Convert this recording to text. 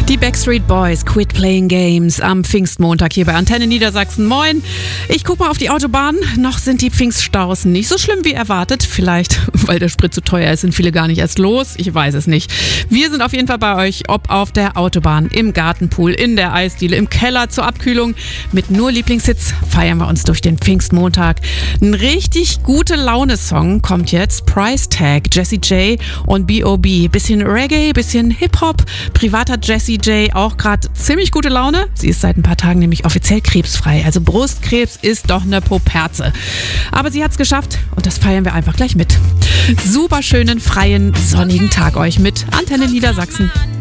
Die Backstreet Boys, Quit Playing Games am Pfingstmontag hier bei Antenne Niedersachsen. Moin, ich guck mal auf die Autobahn. Noch sind die Pfingststaus nicht so schlimm wie erwartet. Vielleicht, weil der Sprit zu teuer ist, sind viele gar nicht erst los. Ich weiß es nicht. Wir sind auf jeden Fall bei euch, ob auf der Autobahn, im Gartenpool, in der Eisdiele, im Keller zur Abkühlung. Mit nur Lieblingshits feiern wir uns durch den Pfingstmontag. Ein richtig gute Laune-Song kommt jetzt. Price Tag, Jessie J und B.O.B. Bisschen Reggae, bisschen Hip-Hop. Privat hat Jessie J auch gerade ziemlich gute Laune. Sie ist seit ein paar Tagen nämlich offiziell krebsfrei. Also Brustkrebs ist doch eine Poperze. Aber sie hat's geschafft und das feiern wir einfach gleich mit. Super schönen, freien, sonnigen Tag euch mit Antenne Niedersachsen.